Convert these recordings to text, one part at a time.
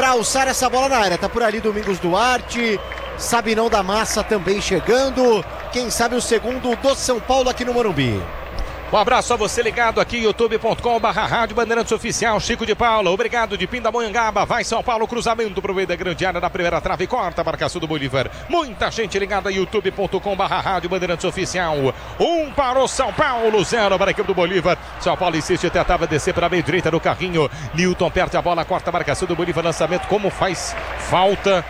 alçar essa bola na área. Tá por ali Domingos Duarte, Sabinão da Massa também chegando. Quem sabe o segundo do São Paulo aqui no Morumbi. Um abraço a você ligado aqui, youtube.com/Rádio Bandeirantes Oficial, Chico de Paula. Obrigado de Pindamonhangaba, vai São Paulo, cruzamento pro meio da grande área na primeira trave, corta a marcação do Bolívar. Muita gente ligada, youtube.com/Rádio Bandeirantes Oficial. Para o São Paulo, 0 para a equipe do Bolívar. São Paulo insiste, tentava descer para a meia direita do carrinho. Newton perde a bola, corta a marcação do Bolívar, lançamento, como faz falta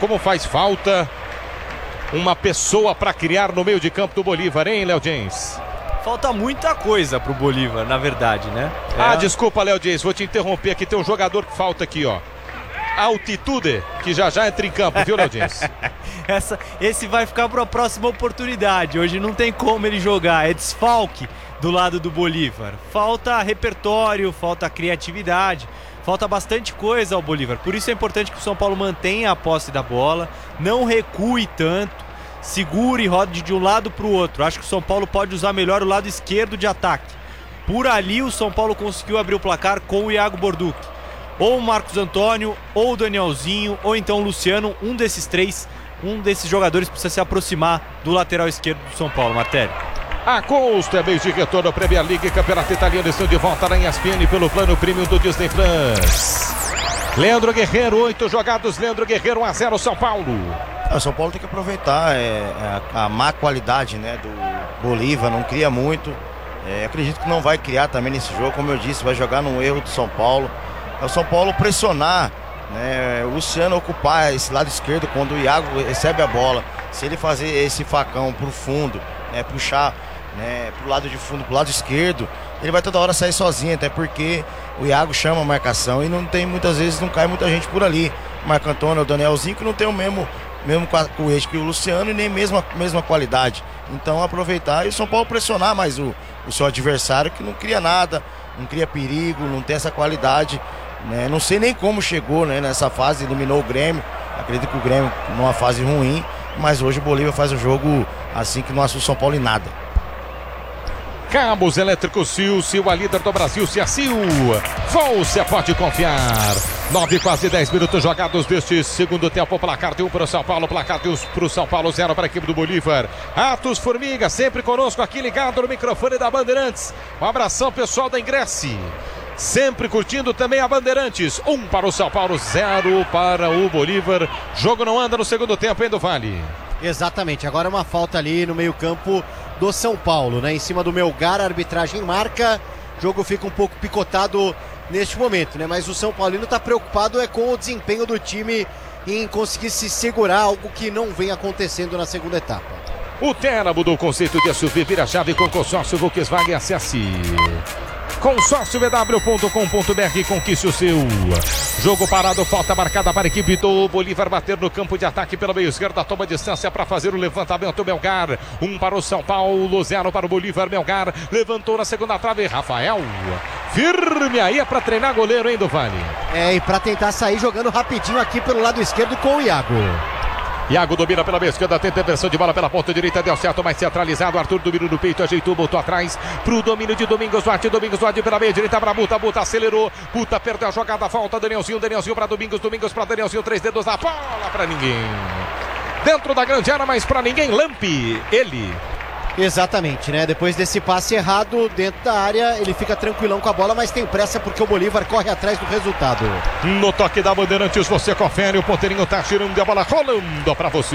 uma pessoa para criar no meio de campo do Bolívar, hein, Léo James? Falta muita coisa pro Bolívar, na verdade, né? Desculpa, Léo James, vou te interromper aqui, tem um jogador que falta aqui, ó. Altitude, que já entra em campo, viu, Léo James? Esse vai ficar para a próxima oportunidade. Hoje não tem como ele jogar, é desfalque do lado do Bolívar. Falta repertório, falta criatividade, falta bastante coisa ao Bolívar. Por isso é importante que o São Paulo mantenha a posse da bola, não recue tanto, segure e rode de um lado para o outro. Acho que o São Paulo pode usar melhor o lado esquerdo de ataque. Por ali o São Paulo conseguiu abrir o placar com o Iago Borduc. Ou o Marcos Antônio, ou o Danielzinho, ou então o Luciano. Um desses três, um desses jogadores precisa se aproximar do lateral esquerdo do São Paulo, Martelli. A custo é mês de retorno, Premier League, Campeonato Italiano, estão de volta na ESPN pelo plano premium do Disney Plus. Leandro Guerreiro, 8 jogados, Leandro Guerreiro, 1-0 São Paulo. O São Paulo tem que aproveitar a má qualidade, né, do Bolívar, não cria muito. Acredito que não vai criar também nesse jogo, como eu disse, vai jogar num erro do São Paulo. É o São Paulo pressionar, né, o Luciano ocupar esse lado esquerdo quando o Iago recebe a bola. Se ele fazer esse facão pro fundo, né, puxar, né, pro lado de fundo, pro lado esquerdo, ele vai toda hora sair sozinho, até porque o Iago chama a marcação e muitas vezes não cai muita gente por ali. O Marco Antônio, o Danielzinho, que não tem o mesmo coete que o Luciano e nem mesma qualidade. Então aproveitar e o São Paulo pressionar mais o seu adversário, que não cria nada, não cria perigo, não tem essa qualidade, né? Não sei nem como chegou, né, nessa fase, eliminou o Grêmio. Acredito que o Grêmio numa fase ruim, mas hoje o Bolívar faz um jogo assim que não assusta o São Paulo em nada. Cabos Elétricos Sil, a líder do Brasil, se a Sil. Você pode confiar. 9, quase 10 minutos jogados deste segundo tempo. Placar de 1 para o São Paulo, placar de 1 para o São Paulo, 0 para a equipe do Bolívar. Atos Formiga, sempre conosco aqui ligado no microfone da Bandeirantes. Um abração pessoal da Ingresse. Sempre curtindo também a Bandeirantes. 1 para o São Paulo, 0 para o Bolívar. Jogo não anda no segundo tempo, hein, do Vale? Exatamente, agora uma falta ali no meio-campo do São Paulo, né? Em cima do Melgar, a arbitragem marca. O jogo fica um pouco picotado neste momento, né? Mas o São Paulino está preocupado com o desempenho do time em conseguir se segurar, algo que não vem acontecendo na segunda etapa. O Terra mudou o conceito de SUV, vira chave com consórcio Volkswagen, acesse consórciovw.com.br, conquiste o seu. Jogo parado, falta marcada para a equipe do Bolívar bater no campo de ataque pela meio esquerda, toma distância para fazer o levantamento. Melgar, 1 para o São Paulo, 0 para o Bolívar. Melgar levantou na segunda trave, Rafael firme aí, é para treinar goleiro, hein, do Vale? E para tentar sair jogando rapidinho aqui pelo lado esquerdo com o Iago. Iago domina pela meia esquerda, tenta inversão de bola pela ponta direita, deu certo, mais centralizado. Arthur domina no peito, ajeitou, botou atrás pro domínio de Domingos Duarte. Domingos Duarte pela meia direita para Buta, acelerou. Buta perdeu a jogada, falta Danielzinho para Domingos para Danielzinho, 3 dedos na bola para ninguém. Dentro da grande área, mas para ninguém, Lampe, ele. Exatamente, né? Depois desse passe errado dentro da área, ele fica tranquilão com a bola, mas tem pressa porque o Bolívar corre atrás do resultado. No toque da Bandeirantes, você confere, o ponteirinho tá tirando a bola, rolando pra você.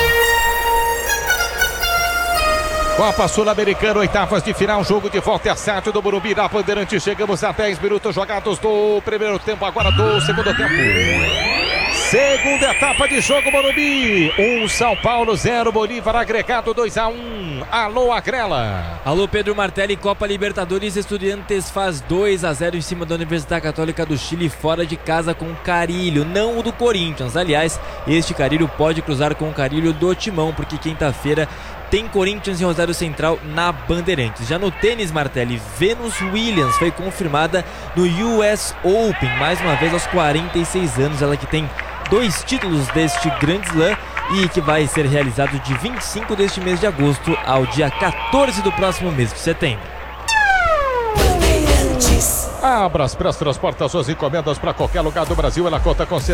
Copa Sul-Americana, oitavas de final, jogo de volta às 7 do Morumbi da Bandeirantes. Chegamos a 10 minutos jogados do primeiro tempo, agora do segundo tempo. Segunda etapa de jogo, Morumbi. 1 São Paulo, 0 Bolívar, agregado 2-1. Alô, Agrela. Alô, Pedro Martelli. Copa Libertadores, Estudiantes faz 2-0 em cima da Universidade Católica do Chile, fora de casa com Carrilho, não o do Corinthians. Aliás, este Carrilho pode cruzar com o Carrilho do Timão, porque quinta-feira tem Corinthians e Rosário Central na Bandeirantes. Já no tênis, Martelli, Venus Williams foi confirmada no US Open, mais uma vez aos 46 anos, ela que tem 2 títulos deste Grand Slam e que vai ser realizado de 25 deste mês de agosto ao dia 14 do próximo mês de setembro. Abra as Press transporta suas encomendas para qualquer lugar do Brasil. Ela conta com